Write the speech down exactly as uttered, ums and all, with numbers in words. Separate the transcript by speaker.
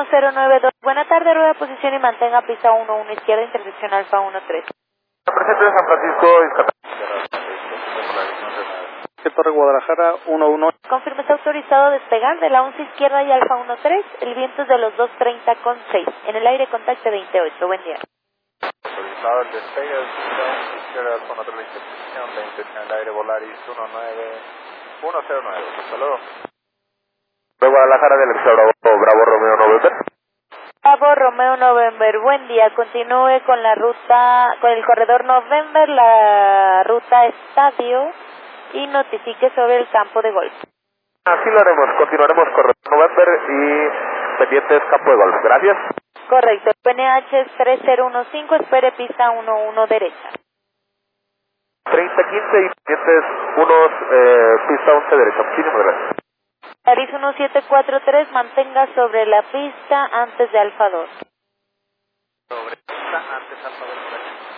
Speaker 1: uno cero nueve dos. Buena tarde, rueda posición y mantenga pista uno uno izquierda, intersección Alfa uno tres.
Speaker 2: Presente de San Francisco, Izcatán. Torre Guadalajara, uno uno.
Speaker 1: Confirme, está autorizado a despegar de la once izquierda y Alfa uno tres. El viento es de los dos treinta con seis. En el aire contacto veintiocho. Buen día.
Speaker 2: Autorizado el despegue de la once izquierda, Alfa uno tres, la intercepción, la intención del aire Volaris uno nueve uno cero nueve. Hasta luego. De Guadalajara, del Bravo, Bravo Romeo November.
Speaker 1: Bravo Romeo November, buen día. Continúe con la ruta, con el corredor November, la ruta Estadio, y notifique sobre el campo de golf.
Speaker 2: Así lo haremos, continuaremos corredor November y pendientes campo de golf. Gracias.
Speaker 1: Correcto, P N H tres cero uno cinco, espere pista uno uno derecha.
Speaker 2: treinta quince y pendientes unos, eh, pista once derecha. Muchísimas gracias.
Speaker 1: París uno siete cuatro tres, mantenga sobre la pista antes de Alfa dos.
Speaker 2: Sobre pista antes Alfa dos.